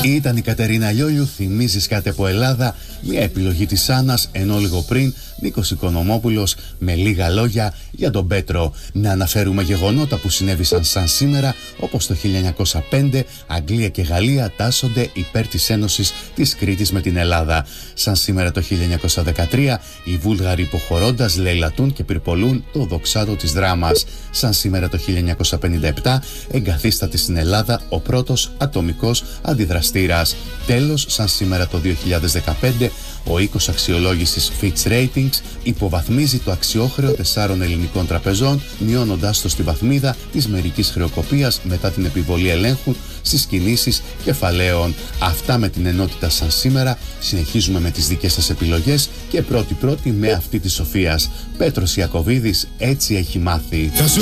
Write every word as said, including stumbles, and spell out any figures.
Ήταν η Κατερίνα Λιόλιου, θυμίζεις κάτι από Ελλάδα, μια επιλογή της Άννας, ενώ λίγο πριν Νίκος Οικονομόπουλος με λίγα λόγια για τον Πέτρο. Να αναφέρουμε γεγονότα που συνέβησαν σαν σήμερα, όπως το χίλια εννιακόσια πέντε Αγγλία και Γαλλία τάσσονται υπέρ της ένωσης της Κρήτης με την Ελλάδα. Σαν σήμερα το χίλια εννιακόσια δεκατρία οι Βούλγαροι υποχωρώντας λαιλατούν και πυρπολούν το δοξάτο της δράμας. Σαν σήμερα το χίλια εννιακόσια πενήντα επτά εγκαθίσταται στην Ελλάδα ο πρώτος ατομικός αντιδραστήρας. Τέλος, σαν σήμερα το δύο χιλιάδες δεκαπέντε ο οίκος αξιολόγησης Fitch Ratings υποβαθμίζει το αξιόχρεο τεσσάρων ελληνικών τραπεζών, μειώνοντάς το στη βαθμίδα της μερικής χρεοκοπίας μετά την επιβολή ελέγχου στις κινήσεις κεφαλαίων. Αυτά με την ενότητα σαν σήμερα. Συνεχίζουμε με τις δικές σας επιλογές και πρώτη-πρώτη με αυτή της Σοφίας. Πέτρος Ιακωβίδης, έτσι έχει μάθει.